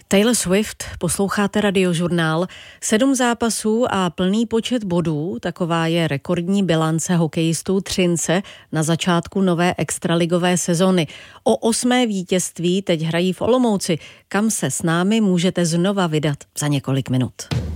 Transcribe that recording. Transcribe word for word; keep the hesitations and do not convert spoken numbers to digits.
Taylor Swift, posloucháte Radiožurnál. Sedm zápasů a plný počet bodů, taková je rekordní bilance hokejistů Třince na začátku nové extraligové sezony. O osmé vítězství teď hrají v Olomouci, kam se s námi můžete znova vydat za několik minut.